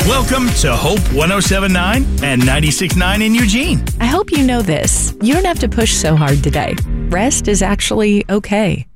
Welcome to Hope 107.9 and 96.9 in Eugene. I hope you know this. You don't have to push so hard today. Rest is actually okay.